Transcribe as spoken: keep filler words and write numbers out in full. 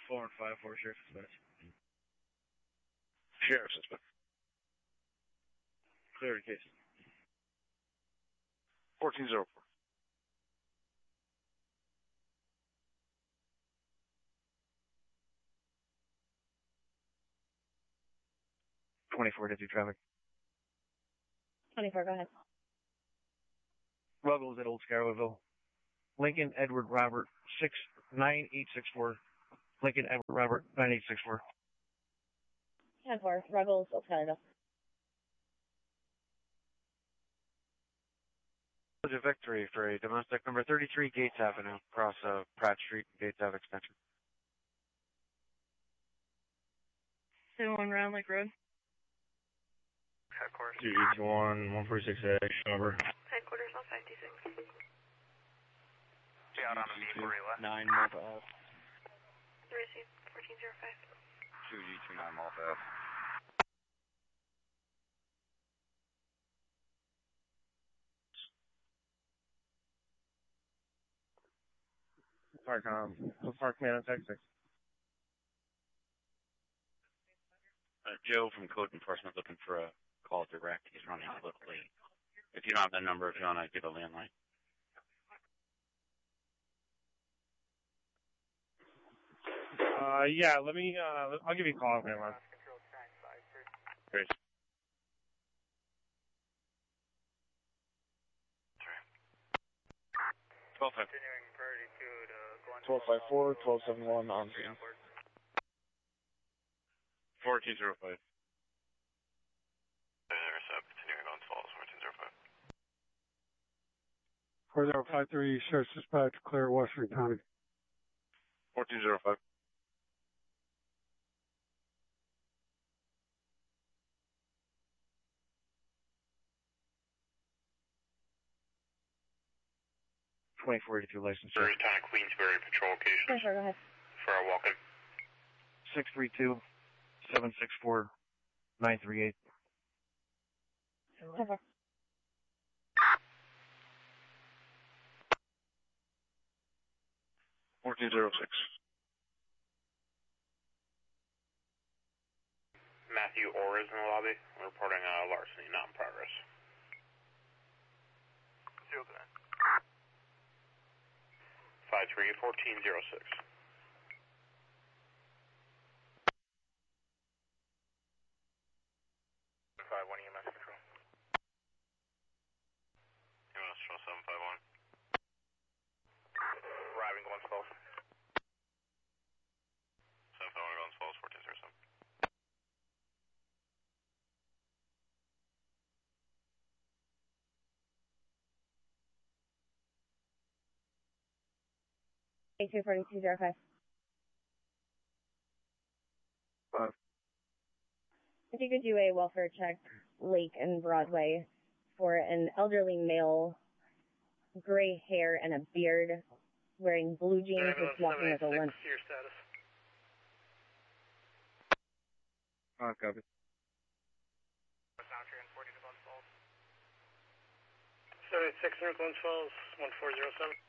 four and five four, Sheriff Dispatch. Sheriff Dispatch. Clear the case. fourteen zero four. twenty-four to do traffic. twenty-four, go ahead. Ruggles at Old Scarlowville. Lincoln Edward Robert six nine eight six four. Lincoln Edward Robert nine eight six four. ten four, Ruggles, Old Scarlowville. A victory for a domestic number thirty-three Gates Avenue, across uh, Pratt Street, Gates Ave extension. two one Round Lake Road. Headquarters. two eight one, one forty-six A, Schauber. Headquarters on fifty-six. Stay out on the V four relay. nine Malta F. Receive fourteen zero five. two G two nine Malta F. Park, um, Park Man on Tech six. Uh, Joe from Code Enforcement looking for a call direct. He's running a little late. If you don't have the number, if you want to give a landline. Uh, yeah, let me, uh, I'll give you a call, man. Great. twelve five. twelve five four, twelve seven one on scene. fourteen zero five. Continuing on Falls, fourteen zero five. four zero five three, Sheriff's Dispatch, clear Washington County. fourteen zero five. twenty-four eighty-two license. Surrey Town Queensbury Patrol Occasion. twenty-four, go ahead. For our walk-in. six three two, seven six four, nine three eight. ten four. fourteen zero six. Matthew Orr is in the lobby. Reporting uh, larceny, not in progress. Zero that. five three fourteen zero six. five one E M S control. E M S control seven five one. Arriving Glens Falls. seven five one Glens Falls, fourteen zero seven. eight two four two zero five. Five. If you could do a welfare check, Lake and Broadway, for an elderly male, gray hair and a beard, wearing blue jeans with walking with a limp. Your status. Uh, copy. seventy-six North Glens Falls, one four zero seven.